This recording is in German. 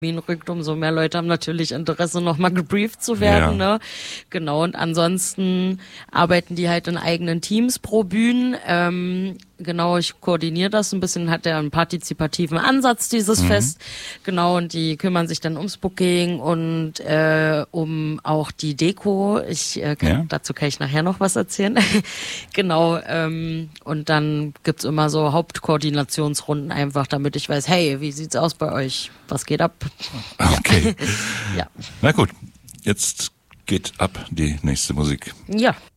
rückt, umso mehr Leute haben natürlich Interesse, nochmal gebrieft zu werden, ne? Genau, und ansonsten arbeiten die halt in eigenen Teams pro Bühne. Genau, ich koordiniere das ein bisschen, hat ja einen partizipativen Ansatz, dieses Fest. Genau, und die kümmern sich dann ums Booking und um auch die Deko. Dazu kann ich nachher noch was erzählen. Genau, und dann gibt's immer so Hauptkoordinationsrunden einfach, damit ich weiß, hey, wie sieht's aus bei euch? Was geht ab? Okay. Ja. Na gut, jetzt geht ab die nächste Musik. Ja.